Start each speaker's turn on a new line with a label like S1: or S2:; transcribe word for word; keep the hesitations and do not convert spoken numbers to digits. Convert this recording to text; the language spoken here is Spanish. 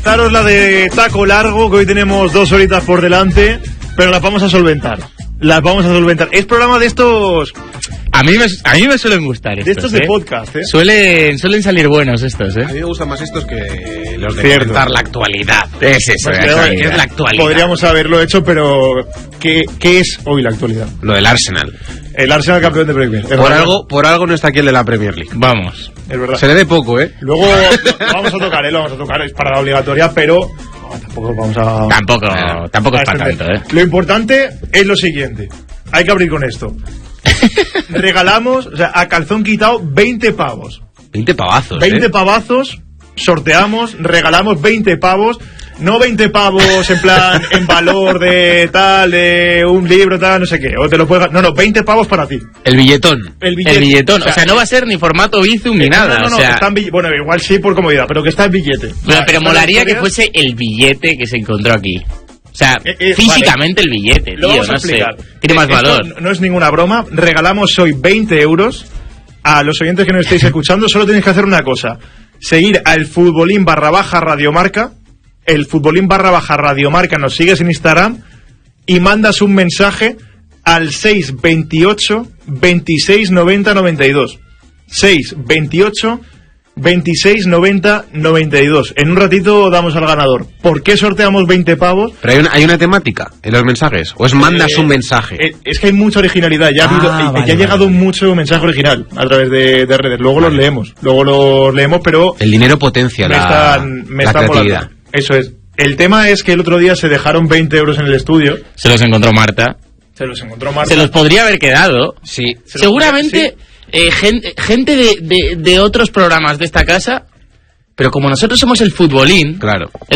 S1: aguantaros la de taco largo, que hoy tenemos dos horitas por delante, pero las vamos a solventar. Las vamos a solventar. Es programa de estos...
S2: A mí me, a mí me suelen gustar estos,
S1: de estos
S2: ¿eh?
S1: de podcast, ¿eh?
S2: Suelen, suelen salir buenos estos, ¿eh?
S3: A mí me gustan más estos que los de
S1: Cierto.
S3: comentar la actualidad.
S2: Es eso,
S1: Pues
S2: la
S1: que,
S2: actualidad.
S3: es la actualidad.
S1: Podríamos haberlo hecho, pero ¿qué, qué es hoy la actualidad?
S3: Lo del Arsenal.
S1: El Arsenal campeón de Premier. Es
S3: Por
S1: verdad.
S3: algo, por algo no está aquí el de la Premier League.
S2: Vamos.
S1: Es verdad.
S3: Se le dé poco, ¿eh?
S1: Luego vamos a tocar, ¿eh? Lo vamos a tocar, es para la obligatoria, pero no, tampoco vamos a...
S2: Tampoco,
S3: Bueno,
S2: tampoco
S1: a
S2: es para
S1: extender.
S2: tanto, ¿eh?
S1: Lo importante es lo siguiente. Hay que abrir con esto. Regalamos, o sea, a calzón quitado, veinte pavos.
S3: veinte pavazos,
S1: veinte
S3: ¿eh?
S1: pavazos, sorteamos, regalamos veinte pavos. No veinte pavos en plan, en valor de tal, de un libro, tal, no sé qué. O te lo puedes... No, no, veinte pavos para ti.
S3: El billetón.
S1: El billete.
S2: El billetón,
S1: O sea,
S2: o sea, no va a ser ni formato Bizum ni
S1: no,
S2: nada,
S1: no, no,
S2: o sea...
S1: está en bill- bueno, igual sí por comodidad, pero que está en billete.
S2: Pero,
S1: O sea,
S2: pero
S1: está
S2: molaría
S1: en
S2: que
S1: historias.
S2: fuese el billete que se encontró aquí. O sea,
S1: Eh, eh,
S2: físicamente el billete,
S1: Lo
S2: tío,
S1: vamos a
S2: no sé.
S1: explicar.
S2: Tiene más
S1: Esto
S2: valor.
S1: no es ninguna broma. Regalamos hoy veinte euros a los oyentes que nos estéis escuchando. Solo tenéis que hacer una cosa: seguir al futbolín barra baja radiomarca. El futbolín barra baja radiomarca, nos sigues en Instagram y mandas un mensaje al seis veintiocho veintiséis noventa noventa y dos. seis veintiocho veintiséis noventa noventa y dos. En un ratito damos al ganador. ¿Por qué sorteamos veinte pavos?
S3: Pero hay una, hay una temática en los mensajes. O es mandas
S1: Eh,
S3: un mensaje.
S1: eh, es que hay mucha originalidad. Ya ha,
S3: Ah,
S1: habido, eh,
S3: vale,
S1: ya ha llegado
S3: vale.
S1: mucho mensaje original a través de, de redes. Luego
S3: Vale.
S1: los leemos. Luego los leemos, pero
S3: El dinero potencia
S1: me
S3: la,
S1: están, me
S3: la
S1: están
S3: creatividad.
S1: volando. Eso es. El tema es que el otro día se dejaron veinte euros en el estudio.
S2: Se los encontró Marta.
S1: Se los encontró Marta.
S2: Se los podría haber quedado.
S3: Sí.
S1: Se los
S2: Seguramente eh, gen- gente de, de, de otros programas de esta casa, pero como nosotros somos el futbolín,
S3: Claro.
S2: el